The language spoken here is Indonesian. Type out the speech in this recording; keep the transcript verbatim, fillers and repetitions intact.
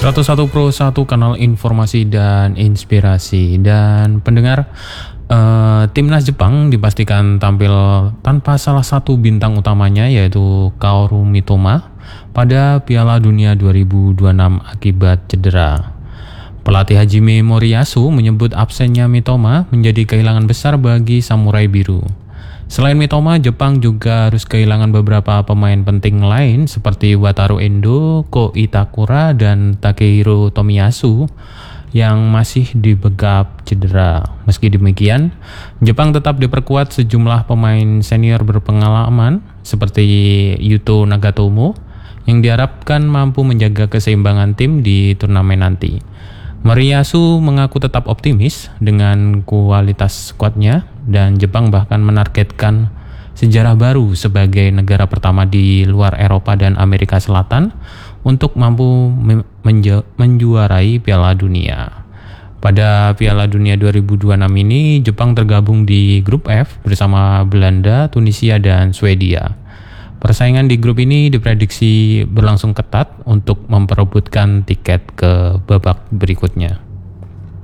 seratus satu Pro satu kanal informasi dan inspirasi. Dan pendengar, uh, timnas Jepang dipastikan tampil tanpa salah satu bintang utamanya, yaitu Kaoru Mitoma pada Piala Dunia dua ribu dua puluh enam akibat cedera. Pelatih Hajime Moriyasu menyebut absennya Mitoma menjadi kehilangan besar bagi Samurai Biru. Selain Mitoma, Jepang juga harus kehilangan beberapa pemain penting lain seperti Wataru Endo, Ko Itakura, dan Takehiro Tomiyasu yang masih dibekap cedera. Meski demikian, Jepang tetap diperkuat sejumlah pemain senior berpengalaman seperti Yuto Nagatomo yang diharapkan mampu menjaga keseimbangan tim di turnamen nanti. Moriyasu mengaku tetap optimis dengan kualitas skuadnya, dan Jepang bahkan menargetkan sejarah baru sebagai negara pertama di luar Eropa dan Amerika Selatan untuk mampu menju- menjuarai Piala Dunia. Pada Piala Dunia dua ribu dua puluh enam ini, Jepang tergabung di grup F bersama Belanda, Tunisia, dan Swedia. Persaingan di grup ini diprediksi berlangsung ketat untuk memperebutkan tiket ke babak berikutnya.